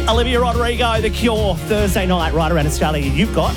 Olivia Rodrigo, The Cure, Thursday night right around Australia. You've got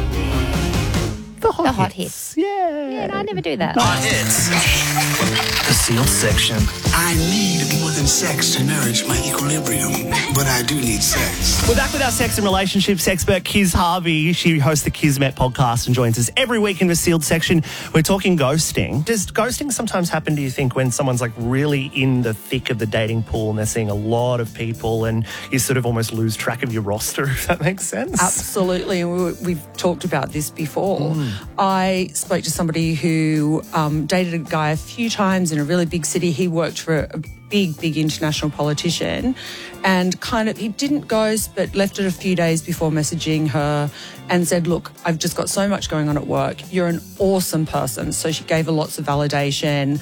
the hot hits. Yeah. Yeah, no, I never do that. Hot hits. The sealed section. I need more than sex to nourish my equilibrium, but I do need sex. We're back with our sex and relationships expert, Kiz Harvey. She hosts the Kismet podcast and joins us every week in the sealed section. We're talking ghosting. Does ghosting sometimes happen, do you think, when someone's like really in the thick of the dating pool and they're seeing a lot of people and you sort of almost lose track of your roster, if that makes sense? Absolutely. And we've talked about this before. I spoke to somebody who dated a guy a few times in a really big city. He worked for a big international politician and he didn't ghost but left it a few days before messaging her and said, look, I've just got so much going on at work. You're an awesome person. So she gave her lots of validation,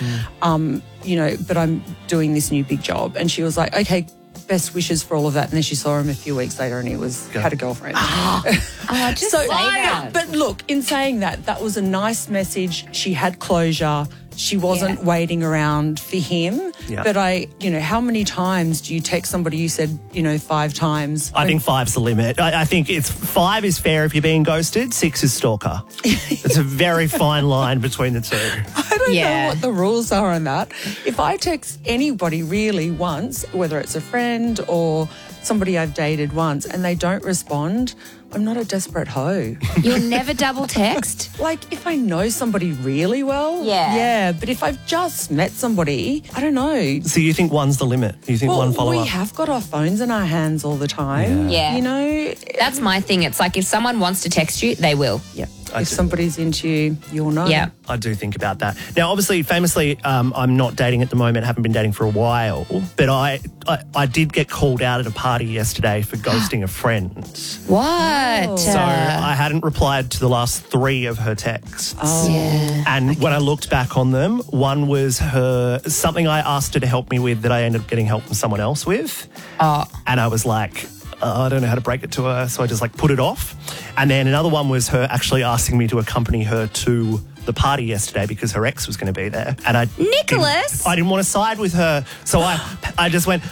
but I'm doing this new big job. And she was like, okay, best wishes for all of that. And then she saw him a few weeks later and he had a girlfriend. Just say that. But look, in saying that, that was a nice message. She had closure. She wasn't waiting around for him. Yeah. But how many times do you text somebody you said, 5 times? I think 5's the limit. I think 5 is fair if you're being ghosted, 6 is stalker. It's a very fine line between the two. I don't know what the rules are on that. If I text anybody really once, whether it's a friend or somebody I've dated once, and they don't respond, I'm not a desperate hoe. You'll never double text? Like, if I know somebody really well, Yeah. but if I've just met somebody, I don't know. So you think 1's the limit? You think 1 follow-up? We have got our phones in our hands all the time. Yeah. That's my thing. It's like if someone wants to text you, they will. Yeah. If somebody's into you, you'll know. Yeah. I do think about that. Now, obviously, famously, I'm not dating at the moment, haven't been dating for a while, but I did get called out at a party yesterday for ghosting a friend. What? So I hadn't replied to the last 3 of her texts. Yeah. And when I looked back on them, one was something I asked her to help me with that I ended up getting help from someone else with. And I was like, I don't know how to break it to her, so I just put it off. And then another one was her actually asking me to accompany her to the party yesterday because her ex was going to be there. And Nicholas? I didn't want to side with her, so I just went,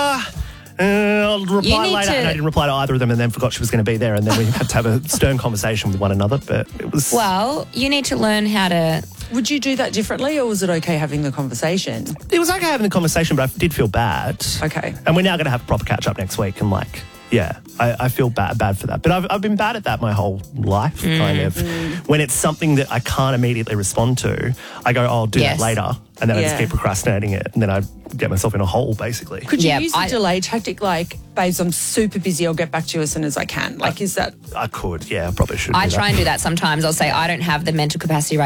I'll reply later. And I didn't reply to either of them and then forgot she was going to be there. And then we had to have a stern conversation with one another. But it was... Well, you need to learn how to... Would you do that differently or was it okay having the conversation? It was okay having the conversation, but I did feel bad. Okay. And we're now going to have a proper catch-up next week and I feel bad for that. But I've been bad at that my whole life, kind of. When it's something that I can't immediately respond to, I go, I'll do that later. And then I just keep procrastinating it. And then I get myself in a hole, basically. Could you use a delay tactic like, babes, I'm super busy, I'll get back to you as soon as I can? Is that... I could, I probably should. I try and do that sometimes. I'll say, I don't have the mental capacity right